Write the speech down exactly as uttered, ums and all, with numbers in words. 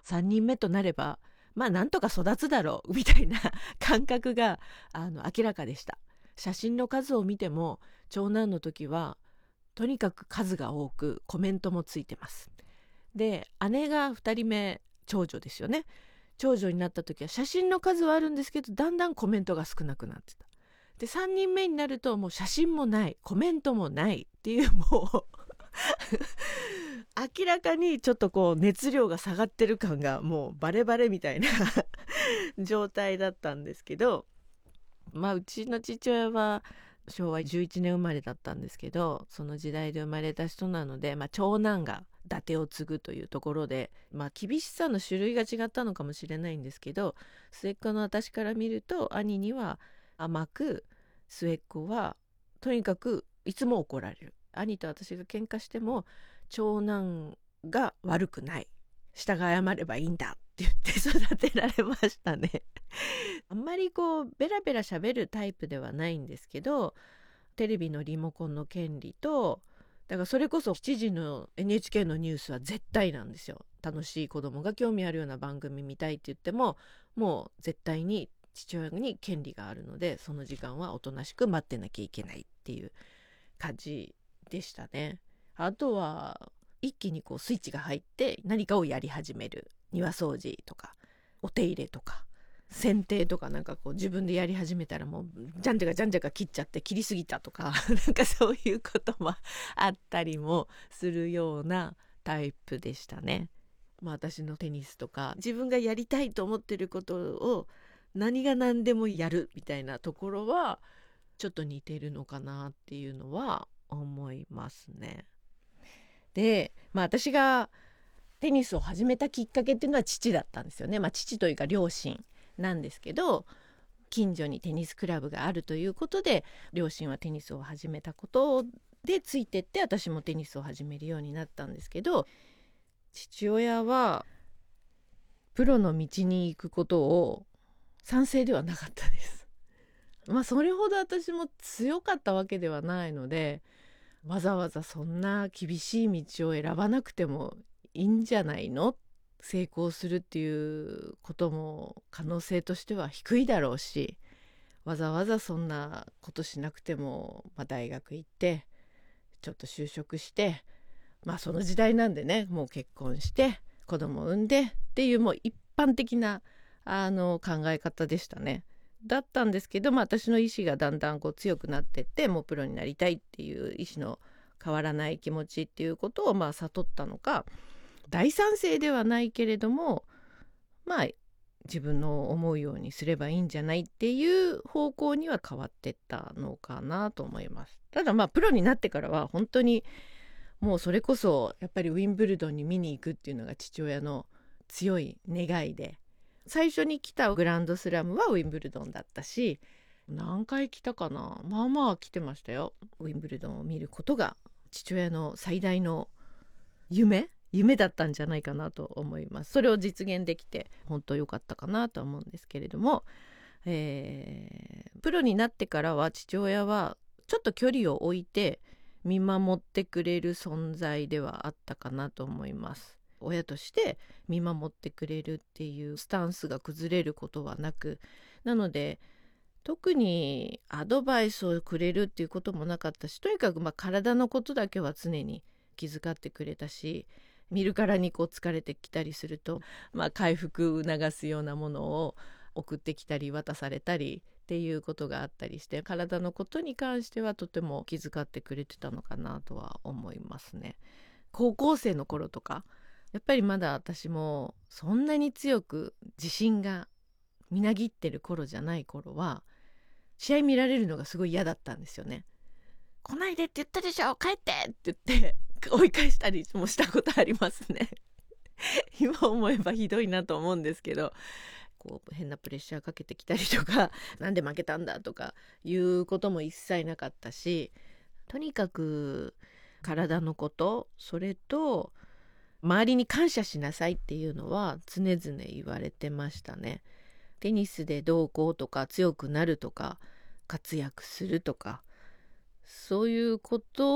さんにんめとなればまあなんとか育つだろうみたいな感覚があの明らかでした。写真の数を見ても長男の時はとにかく数が多くコメントもついてます。で姉がふたりめ長女ですよね。長女になった時は写真の数はあるんですけどだんだんコメントが少なくなってた。でさんにんめになるともう写真もないコメントもないっていうもう明らかにちょっとこう熱量が下がってる感がもうバレバレみたいな状態だったんですけど、まあうちの父親はしょうわじゅういちねん生まれだったんですけど、その時代で生まれた人なので、まあ、長男が伊達を継ぐというところで、まあ、厳しさの種類が違ったのかもしれないんですけど、末っ子の私から見ると兄には甘く、末っ子はとにかくいつも怒られる。兄と私が喧嘩しても長男が悪くない、下が謝ればいいんだって言って育てられましたねあんまりこうベラベラ喋るタイプではないんですけど、テレビのリモコンの権利と、だからそれこそしちじの エヌエイチケー のニュースは絶対なんですよ。楽しい子供が興味あるような番組見たいって言ってももう絶対に父親に権利があるので、その時間はおとなしく待ってなきゃいけないっていう感じでしたね。あとは一気にこうスイッチが入って何かをやり始める。庭掃除とかお手入れとか剪定とかなんかこう自分でやり始めたらもうじゃんじゃかじゃんじゃか切っちゃって切りすぎたとかなんかそういうこともあったりもするようなタイプでしたね。まあ私のテニスとか自分がやりたいと思ってることを何が何でもやるみたいなところはちょっと似てるのかなっていうのは思いますね。で、まあ私がテニスを始めたきっかけっていうのは父だったんですよね。まあ父というか両親なんですけど、近所にテニスクラブがあるということで両親はテニスを始めたことでついてって私もテニスを始めるようになったんですけど、父親はプロの道に行くことを賛成ではなかったです。まあそれほど私も強かったわけではないので、わざわざそんな厳しい道を選ばなくてもいいんじゃないの、成功するっていうことも可能性としては低いだろうし、わざわざそんなことしなくても、まあ、大学行ってちょっと就職して、まあその時代なんでね、もう結婚して子供産んでっていうもう一般的なあの考え方でしたね。だったんですけど、まあ、私の意志がだんだんこう強くなってって、もうプロになりたいっていう意志の変わらない気持ちっていうことをまあ悟ったのか、大賛成ではないけれども、まあ自分の思うようにすればいいんじゃないっていう方向には変わってったのかなと思います。ただまあプロになってからは本当にもうそれこそやっぱりウィンブルドンに見に行くっていうのが父親の強い願いで、最初に来たグランドスラムはウィンブルドンだったし、何回来たかな、まあまあ来てましたよ。ウィンブルドンを見ることが父親の最大の夢夢だったんじゃないかなと思います。それを実現できて本当良かったかなと思うんですけれども、えー、プロになってからは父親はちょっと距離を置いて見守ってくれる存在ではあったかなと思います。親として見守ってくれるっていうスタンスが崩れることはなく、なので特にアドバイスをくれるっていうこともなかったし、とにかくまあ体のことだけは常に気遣ってくれたし、見るからにこう疲れてきたりすると、まあ、回復促すようなものを送ってきたり渡されたりっていうことがあったりして、体のことに関してはとても気遣ってくれてたのかなとは思いますね。高校生の頃とかやっぱりまだ私もそんなに強く自信がみなぎってる頃じゃない頃は試合見られるのがすごい嫌だったんですよね。来ないでって言ったでしょ、帰ってって言って追い返したりもしたことありますね今思えばひどいなと思うんですけど、こう変なプレッシャーかけてきたりとかなんで負けたんだとかいうことも一切なかったし、とにかく体のこと、それと周りに感謝しなさいっていうのは常々言われてましたね。テニスでどうこうとか強くなるとか活躍するとかそういうこと